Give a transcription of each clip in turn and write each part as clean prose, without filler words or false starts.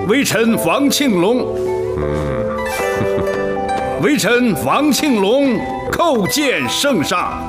微臣王庆龙。微臣王庆龙叩见圣上。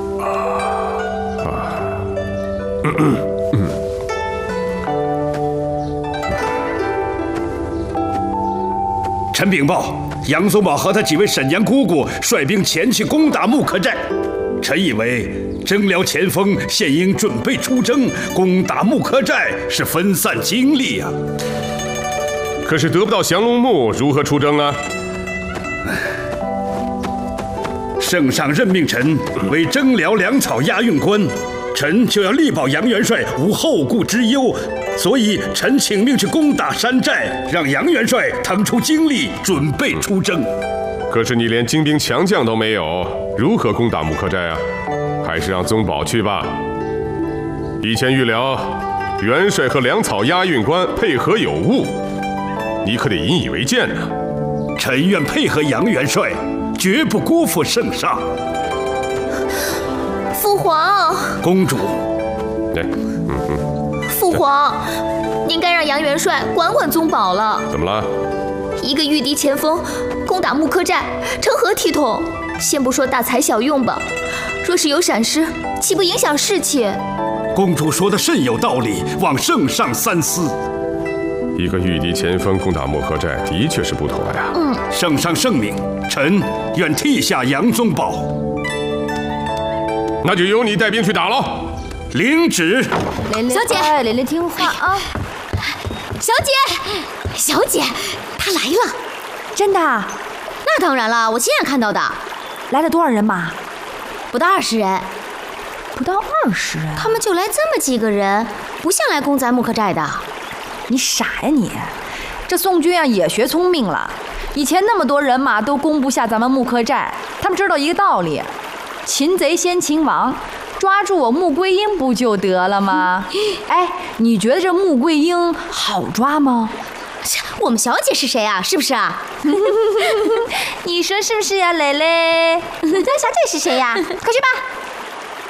臣禀报，杨宗保和他几位沈阳姑姑率兵前去攻打木刻寨。臣以为征辽前锋现应准备出征，攻打木刻寨是分散精力啊。 可是得不到降龙木，如何出征啊？ 圣上任命臣为征辽粮草押运官，臣就要力保杨元帅无后顾之忧，所以臣请命去攻打山寨，让杨元帅腾出精力准备出征。 可是你连精兵强将都没有，如何攻打木刻寨啊？还是让宗保去吧。以前预料元帅和粮草押运官配合有误，你可得引以为鉴呢。 臣愿配合杨元帅，绝不辜负圣上。 父皇， 公主， 父皇，您该让杨元帅管管宗保了。 怎么了？ 一个御敌前锋攻打木刻寨，成何体统？先不说大材小用吧，若是有闪失，岂不影响士气？ 公主说的甚有道理，望圣上三思。 一个御敌前锋攻打木刻寨，的确是不妥呀。 圣上圣明，臣愿替下杨宗保。 那就由你带兵去打喽。 领旨。 小姐， 蕾蕾听话啊。 小姐，她来了。 真的？ 那当然了，我亲眼看到的。 来了多少人马？ 不到20人。 不到20人？ 他们就来这么几个人，不像来攻咱木刻寨的。 你傻呀你！这宋军啊也学聪明了，以前那么多人马都攻不下咱们木刻寨，他们知道一个道理：擒贼先擒王，抓住我穆桂英不就得了吗？哎，你觉得这穆桂英好抓吗？ 我们小姐是谁啊？是不是啊？ 你说是不是呀，蕾蕾？ 小姐是谁呀？快去吧。